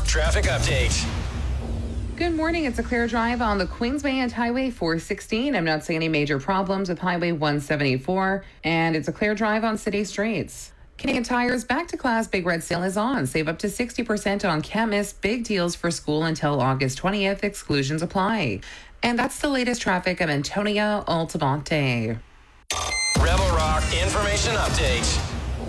traffic update. Good morning. It's a clear drive on the Queensway and Highway 416. I'm not seeing any major problems with Highway 174, and it's a clear drive on city streets. Canadian Tire's Back to Class Big Red Sale is on. Save up to 60% on can't miss big deals for school until August 20th. Exclusions apply. And that's the latest traffic. I'm Antonia Altamonte. Rebel Rock Information Update.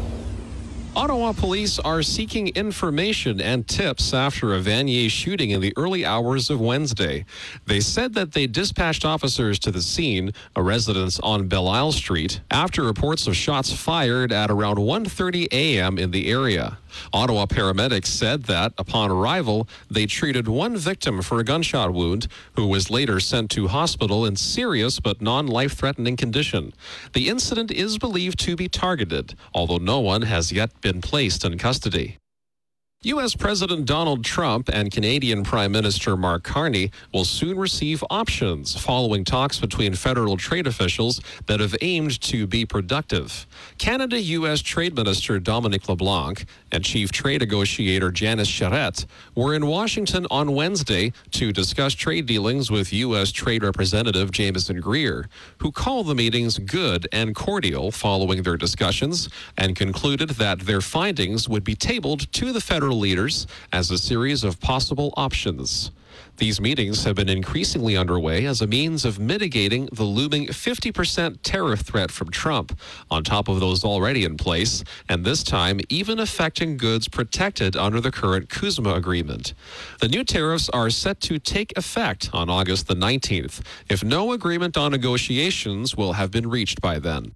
Ottawa police are seeking information and tips after a Vanier shooting in the early hours of Wednesday. They said that they dispatched officers to the scene, a residence on Belle Isle Street, after reports of shots fired at around 1:30 a.m. in the area. Ottawa paramedics said that, upon arrival, they treated one victim for a gunshot wound, who was later sent to hospital in serious but non-life-threatening condition. The incident is believed to be targeted, although no one has yet been placed in custody. U.S. President Donald Trump and Canadian Prime Minister Mark Carney will soon receive options following talks between federal trade officials that have aimed to be productive. Canada-U.S. Trade Minister Dominic LeBlanc and Chief Trade Negotiator Janice Charette were in Washington on Wednesday to discuss trade dealings with U.S. Trade Representative Jameson Greer, who called the meetings good and cordial following their discussions and concluded that their findings would be tabled to the federal leaders as a series of possible options. These meetings have been increasingly underway as a means of mitigating the looming 50% tariff threat from Trump, on top of those already in place, and this time even affecting goods protected under the current CUSMA agreement. The new tariffs are set to take effect on August the 19th, if no agreement on negotiations will have been reached by then.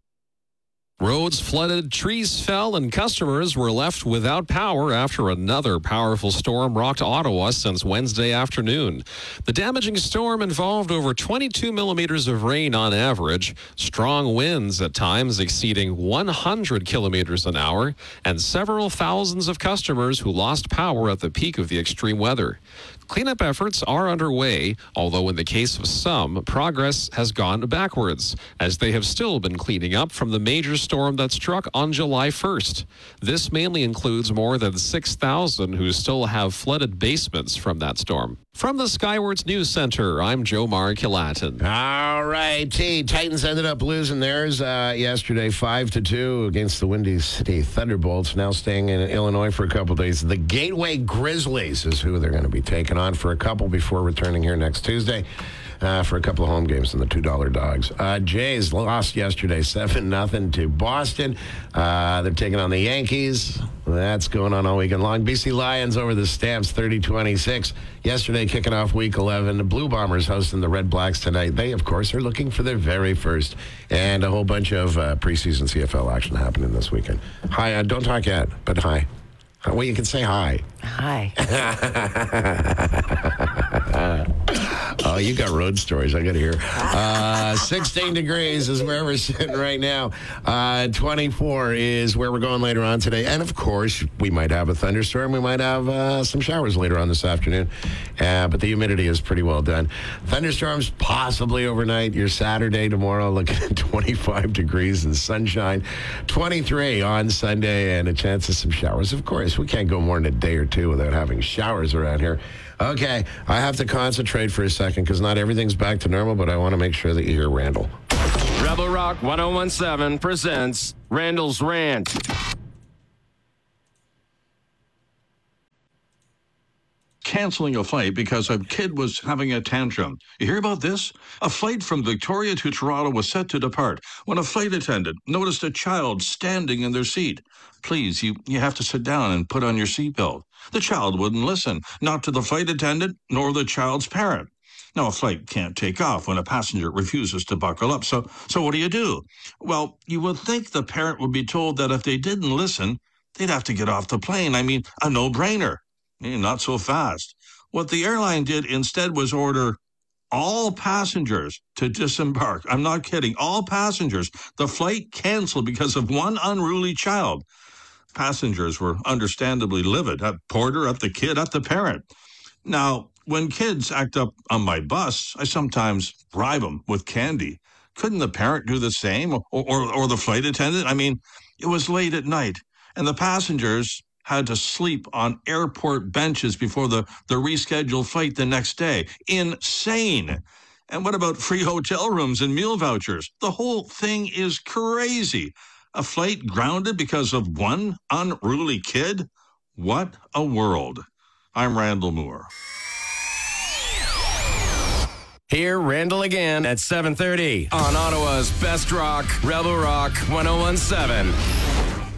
Roads flooded, trees fell, and customers were left without power after another powerful storm rocked Ottawa since Wednesday afternoon. The damaging storm involved over 22 millimeters of rain on average, strong winds at times exceeding 100 kilometers an hour, and several thousands of customers who lost power at the peak of the extreme weather. Cleanup efforts are underway, although in the case of some, progress has gone backwards, as they have still been cleaning up from the major storm that struck on July 1st. This mainly includes more than 6,000 who still have flooded basements from that storm. From the Skywards News Center, I'm Joe Mark-Kilatin. All right, Titans ended up losing theirs yesterday, 5-2 against the Windy City Thunderbolts. Now staying in Illinois for a couple days. The Gateway Grizzlies is who they're going to be taking on for a couple before returning here next Tuesday for a couple of home games in the $2 Dogs. Jays lost yesterday 7-0 to Boston. They're taking on the Yankees. That's going on all weekend long. BC Lions over the Stamps 30-26. Yesterday, kicking off Week 11. The Blue Bombers hosting the Red Blacks tonight. They, of course, are looking for their very first. And a whole bunch of preseason CFL action happening this weekend. Hi, don't talk yet, but hi. Well, you can say hi. Hi. Oh, you got road stories. I got to hear. 16 degrees is where we're sitting right now. 24 is where we're going later on today. And, of course, we might have a thunderstorm. We might have some showers later on this afternoon. But the humidity is pretty well done. Thunderstorms possibly overnight. Your Saturday tomorrow looking at 25 degrees and sunshine. 23 on Sunday and a chance of some showers. Of course, we can't go more than a day or two without having showers around here. Okay, I have to concentrate for a second because not everything's back to normal, but I want to make sure that you hear Randall. Rebel Rock 1017 presents Randall's Rant. Canceling a flight because a kid was having a tantrum. You hear about this? A flight from Victoria to Toronto was set to depart when a flight attendant noticed a child standing in their seat. Please, you have to sit down and put on your seatbelt. The child wouldn't listen, not to the flight attendant nor the child's parent. Now, a flight can't take off when a passenger refuses to buckle up. So what do? Well, you would think the parent would be told that if they didn't listen, they'd have to get off the plane. I mean, a no-brainer. Not so fast. What the airline did instead was order all passengers to disembark. I'm not kidding. All passengers. The flight canceled because of one unruly child. Passengers were understandably livid. At Porter, at the kid, at the parent. Now, when kids act up on my bus, I sometimes bribe them with candy. Couldn't the parent do the same? Or the flight attendant? I mean, it was late at night, and the passengers had to sleep on airport benches before the rescheduled flight the next day. Insane. And what about free hotel rooms and meal vouchers? The whole thing is crazy. A flight grounded because of one unruly kid? What a world. I'm Randall Moore. Hear Randall again at 7:30 on Ottawa's Best Rock, Rebel Rock 101.7.